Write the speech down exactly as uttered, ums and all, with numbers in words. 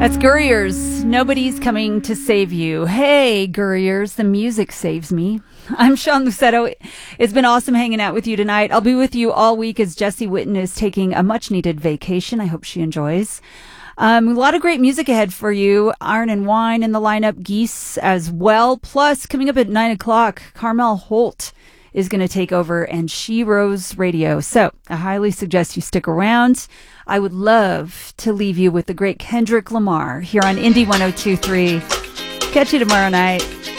That's Gurriers. Nobody's coming to save you. Hey, Gurriers, the music saves me. I'm Sean Lucetto. It's been awesome hanging out with you tonight. I'll be with you all week as Jessie Witten is taking a much-needed vacation. I hope she enjoys. Um, a lot of great music ahead for you. Iron and Wine in the lineup, Geese as well. Plus, coming up at nine o'clock, Carmel Holt is going to take over and She Rose Radio. So I highly suggest you stick around. I would love to leave you with the great Kendrick Lamar here on Indie one oh two point three. Catch you tomorrow night.